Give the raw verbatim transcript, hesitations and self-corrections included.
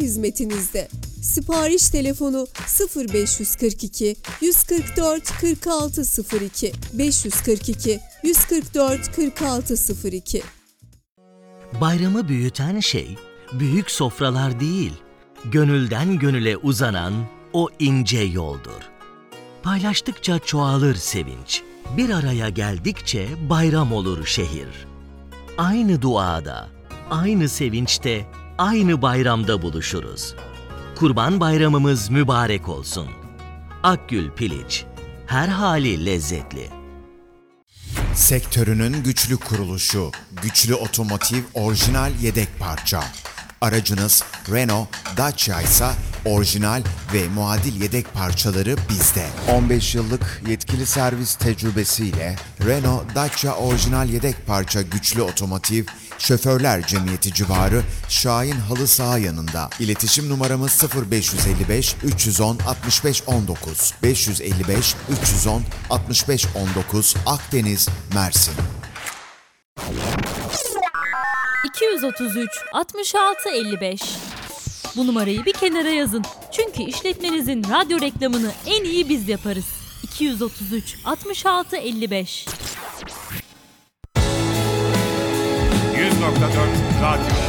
hizmetinizde. Sipariş telefonu sıfır beş yüz kırk iki yüz kırk dört kırk altı sıfır iki beş yüz kırk iki yüz kırk dört kırk altı sıfır iki. Bayramı büyüten şey, büyük sofralar değil, gönülden gönüle uzanan o ince yoldur. Paylaştıkça çoğalır sevinç, bir araya geldikçe bayram olur şehir. Aynı duada, aynı sevinçte, aynı bayramda buluşuruz. Kurban Bayramımız mübarek olsun. Akgül Piliç, her hali lezzetli. Sektörünün güçlü kuruluşu, güçlü otomotiv orijinal yedek parça. Aracınız Renault, Dacia ise orijinal ve muadil yedek parçaları bizde. on beş yıllık yetkili servis tecrübesiyle Renault, Dacia orijinal yedek parça güçlü otomotiv, Şoförler Cemiyeti civarı Şahin Halı Saha yanında. İletişim numaramız sıfır beş yüz elli beş üç yüz on altmış beş on dokuz beş yüz elli beş üç yüz on altmış beş on dokuz Akdeniz, Mersin. iki yüz otuz üç altmış altı elli beş. Bu numarayı bir kenara yazın. Çünkü işletmenizin radyo reklamını en iyi biz yaparız. iki yüz otuz üç altmış altı elli beş. yüz nokta dört Radyo.